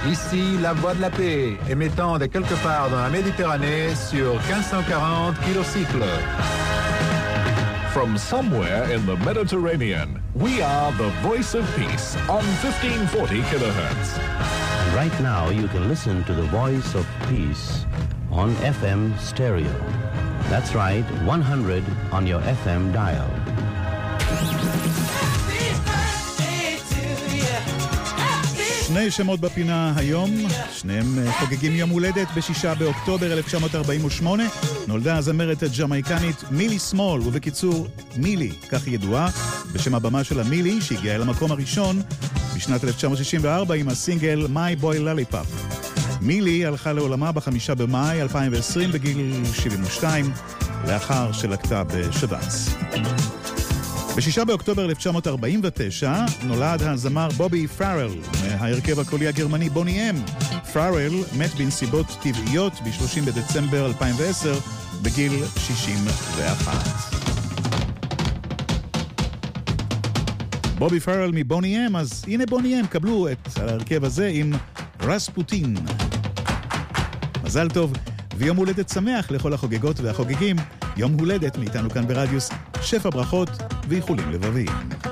Ici, la voix de la paix, émettant de quelque part dans la Méditerranée sur 1540 kilocycles. From somewhere in the Mediterranean, we are the voice of peace on 1540 kilohertz. Right now you can listen to the voice of peace on FM stereo. That's right, 100 on your FM dial. שני שמות בפינה היום, שניהם חוגגים יום הולדת ב6 באוקטובר 1948. נולדה הזמרת הג'מייקנית מילי סמול, ובקיצור מילי, כך ידועה, בשם הבמה שלה מילי, שהגיעה אל המקום הראשון בשנת 1964 עם הסינגל My Boy Lollipop. מילי הלכה לעולמה ב5 במאי 2020 בגיל 72, לאחר שלקתה בשבץ. ב6 באוקטובר 1949 נולד הזמר בובי פארל מההרכב הקולי הגרמני בוני אם. פארל מת בנסיבות טבעיות ב-30 בדצמבר 2010 בגיל 61. בובי פארל מבוני אם, אז הנה בוני אם, קבלו את ההרכב הזה עם רספוטין. מזל טוב ויום הולדת שמח לכל החוגגות והחוגגים. יום הולדת מאיתנו כאן ברדיוס, שפע ברכות ואיחולים לבביים.